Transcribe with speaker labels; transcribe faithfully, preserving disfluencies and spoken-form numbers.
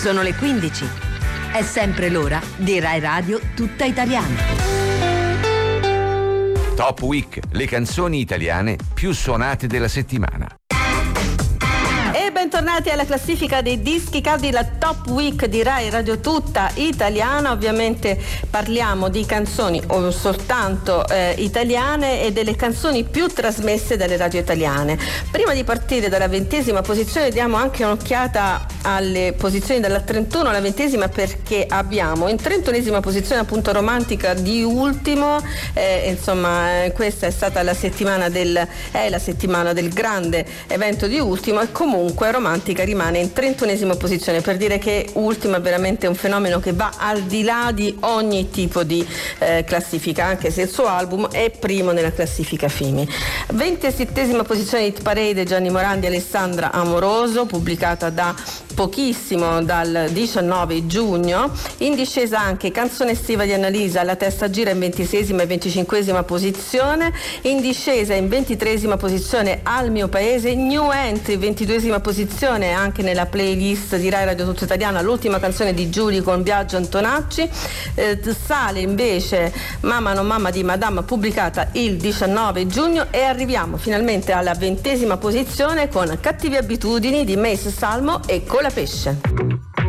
Speaker 1: Sono le quindici. È sempre l'ora di Rai Radio Tutta Italiana.
Speaker 2: Top Week, le canzoni italiane più suonate della settimana.
Speaker 3: E bentornati alla classifica dei dischi caldi, la Top Week di Rai Radio Tutta Italiana. Ovviamente parliamo di canzoni o soltanto eh, italiane e delle canzoni più trasmesse dalle radio italiane. Prima di partire dalla ventesima posizione diamo anche un'occhiata alle posizioni dalla trentuno alla ventesima, perché abbiamo in trentunesima posizione appunto Romantica di Ultimo. Eh, insomma, questa è stata la settimana del è la settimana del grande evento di Ultimo, e comunque Romantica rimane in trentunesima posizione, per dire che Ultimo è veramente un fenomeno che va al di là di ogni tipo di eh, classifica, anche se il suo album è primo nella classifica Fimi. ventisettesima posizione Hit Parade, Gianni Morandi, Alessandra Amoroso, pubblicata da pochissimo, dal diciannove giugno. In discesa anche Canzone estiva di Annalisa, La testa gira, in ventiseiesima e venticinquesima posizione. In discesa in ventitreesima posizione Al mio paese, New Entry, ventiduesima posizione anche nella playlist di Rai Radio Tutta Italiana, l'ultima canzone di Giuli con Biagio Antonacci. Eh, sale invece Mamma non mamma di Madame, pubblicata il diciannove giugno, e arriviamo finalmente alla ventesima posizione con Cattive abitudini di Mace Salmo e Colapesce.